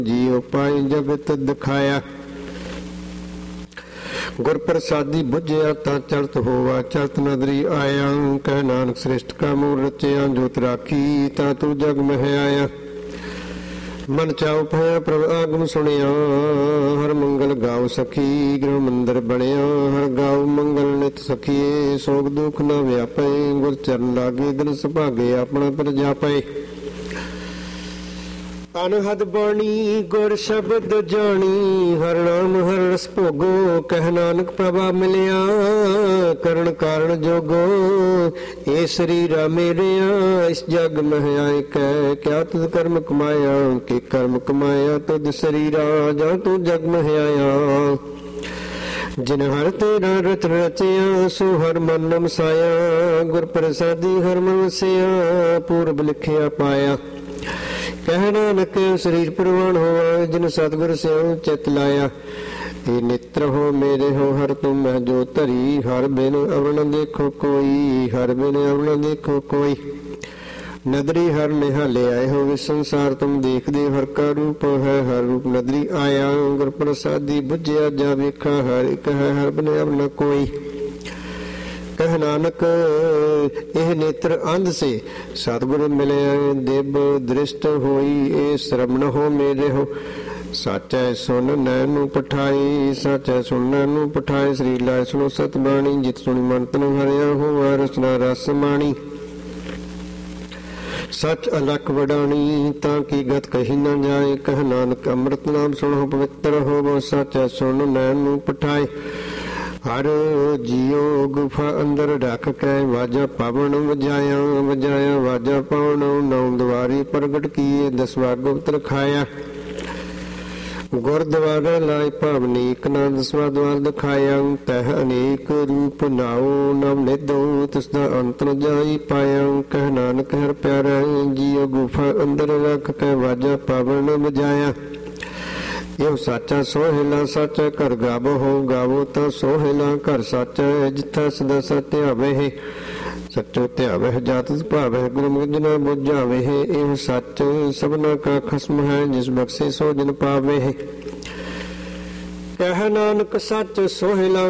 ਜੀਉ ਪਾਈ ਜਗਤ ਦਿਖਾਇਆ। ਗੁਰ ਪ੍ਰਸਾਦੀ ਬੁਝਿਆ ਤਾਂ ਚਲਤ ਹੋਵਾ, ਚਲਤ ਨਦਰੀ ਆਇਆ। ਕਹਿ ਨਾਨਕ ਸ੍ਰਿਸ਼ਟ ਕਾ ਮੂਲ ਰਚਿਆ, ਜੋਤ ਰਾਖੀ ਤਾਂ ਤੂੰ ਜਗ ਮਹਿ ਆਇਆ। ਮਨ ਚਾਉ ਭਇਆ ਪ੍ਰਭ ਆਗਮ ਸੁਣਿਆ, ਹਰ ਮੰਗਲ ਗਾਉ ਸਖੀ। ਗ੍ਰਹ ਮੰਦਰ ਬਣਿਆ, ਹਰ ਗਾਉ ਮੰਗਲ ਨਿਤ ਸਖੀਏ। ਸੋਗ ਦੁਖ ਨਾ ਵਿਆਪੈ, ਗੁਰ ਚਰਨ ਲਾਗੇ ਦਿਨ ਸੁਭਾਗੇ ਆਪਣਾ ਪਰ ਜਾਪੈ। ਅਨਹਦ ਬਾਣੀ ਗੁਰ ਸ਼ਬਦ ਜਾਣੀ, ਹਰ ਨਾਮ ਹਰ ਰਸ ਭੋਗੋ। ਕਹਿ ਨਾਨਕ ਪ੍ਰਭਾ ਮਿਲਿਆ, ਕਰਨ ਕਾਰਨ ਜੋਗੋ। ਇਹ ਸਰੀਰਾ ਮੇਰਿਆ, ਇਸ ਜਗ ਮਹਿ ਆਏ ਕਹਿ। ਕਿਆ ਤੁਧ ਕਰਮ ਕਮਾਇਆ, ਕਿ ਕਰਮ ਕਮਾਇਆ ਤੁਧ ਸਰੀਰਾ। ਜਾਂ ਤੂੰ ਜਗ ਮਹਿ ਆਇਆ, ਜਿਨ ਹਰ ਤੇਰਾ ਰਚ ਰਚਿਆ। ਸੋ ਹਰ ਮਨ ਨਮਸਾਇਆ, ਗੁਰ ਪ੍ਰਸਾਦੀ ਹਰ ਮਨ ਵਸਿਆ। ਪੂਰਬ ਲਿਖਿਆ ਪਾਇਆ, ਕਹਿ ਨਾਨਕ ਸਰੀਰ ਪ੍ਰਵਾਨ ਹੋਆ। ਜਿਨ ਸਤਿਗੁਰ ਸਿਉ ਚਿਤ ਲਾਇਆ, ਇਹ ਨਿਤਰ ਹੋ ਮੇਰੇ ਹੋ ਹਰ ਤੁਮ ਮੈਂ ਜੋ ਧਰੀ। ਹਰ ਬਿਨ ਅਵਣ ਦੇਖੋ ਕੋਈ, ਹਰ ਬਿਨ ਅਵਣ ਦੇਖੋ ਕੋਈ। ਨਦਰੀ ਹਰ ਨਿਹਾਲੇ ਆਏ ਹੋ, ਸੰਸਾਰ ਤੁਮ ਦੇਖਦੇ ਹਰ ਕਾ ਰੂਪ ਹੈ। ਹਰ ਰੂਪ ਨਦਰੀ ਆਇਆ, ਗੁਰ ਪ੍ਰਸਾਦੀ ਬੁਝਿਆ ਜਾ ਵੇਖਾ। ਹਰ ਇੱਕ ਹੈ ਹਰ ਬਿਨ ਅਵਣ ਕੋਈ। ਕਹਿ ਨਾਨਕ ਇਹ ਨੇਤਰ ਅੰਧ ਸੇ, ਸਤਿਗੁਰ ਮਿਲਿਆ ਦਿਵ ਦ੍ਰਿਸ਼ਟ ਹੋਈ। ਇਹ ਸ਼ਰਮਣ ਹੋ ਮੇਰੇ ਹੋ, ਸਾਚੈ ਸੁਨ ਨੈਨੂੰ ਪਠਾਈ। ਸਾਚੈ ਸੁਨ ਨੈਨੂੰ ਪਠਾਈ, ਸ੍ਰੀ ਲਾਇ ਸੁਣੋ ਸਤ ਬਾਣੀ। ਜਿਤ ਸੁਣੀ ਮਨ ਤਨ ਹਰਿਆ ਹੋਆ, ਰਸਨਾ ਰਸ ਮਾਣੀ। ਸੱਚ ਅਲਖ ਵਡਾਣੀ, ਤਾਂ ਕੀ ਗਤ ਕਹੀ ਨਾ ਜਾਏ। ਕਹਿ ਨਾਨਕ ਅੰਮ੍ਰਿਤ ਨਾਮ ਸੁਣੋ ਪਵਿੱਤਰ ਹੋਵੋ। ਸਾਚੈ ਸੁਨ ਨੈਨੂੰ ਪਠਾਏ, ਹਰ ਜੀਉ ਗੁਫਾ ਅੰਦਰ ਰੱਖ ਕੇ। ਵਾਜਾ ਪਾਵਨ ਵਜਾਇਆ, ਵਜਾਇਆ ਵਾਜਾ ਪਾਉਣ। ਨੌ ਦੁਆਰੀ ਪ੍ਰਗਟ ਕੀਏ, ਦਸਵਾ ਗੁਪਤ ਰਖਾਇਆ। ਗੁਰਦੁਆਰਾ ਲਾਇ ਭਾਵਨੀਕ, ਨਾ ਦਸਵਾ ਦਵਾਰ ਦਿਖਾਇਆ। ਤਹ ਅਨੇਕ ਰੂਪ ਨਾਉ, ਨਵ ਨਿਧੋ ਤਿਸਦਾ ਅੰਤ ਨ ਜਾਈ ਪਾਇਆ। ਕਹਿ ਨਾਨਕ ਹਰ ਪਿਆਰਾ, ਜੀਉ ਗੁਫਾ ਅੰਦਰ ਰੱਖ ਕੇ। ਵਾਜਾ ਪਾਵਨ ਵਜਾਇਆ, ਇਹੋ ਸਾਚਾ ਸੋਹਿਲਾ। ਸਾਚਾ ਘਰ ਗਾਵੋ ਹੋ, ਗਾਵੋ ਤਾਂ ਸੋਹਿਲਾ। ਘਰ ਸਾਚਾ ਜਿੱਥਾ ਸਦਾ ਸਤਿ ਧਿਆਵੇ। ਸੱਚੋ ਧਿਆਵੇ ਜਾਤ ਭਾਵੇ, ਗੁਰਮੁਖ ਜਨਾ ਬੁਝਾਵੇ। ਇਹ ਸੱਚ ਸਭਨਾ ਕਾ ਖਸਮ ਹੈ, ਜਿਸ ਬਖਸ਼ੇ ਸੋ ਜਨ ਪਾਵੇ। ਕਹਿ ਨਾਨਕ ਸੱਚ ਸੋਹਿਲਾ,